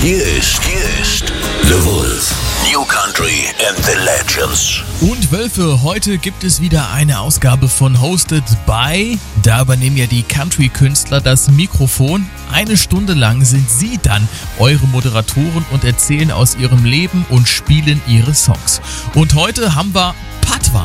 Hier ist The Wolf. New Country and the Legends. Und Wölfe, heute gibt es wieder eine Ausgabe von Hosted by. Da übernehmen ja die Country-Künstler das Mikrofon. Eine Stunde lang sind sie dann eure Moderatoren und erzählen aus ihrem Leben und spielen ihre Songs. Und heute haben wir Patwa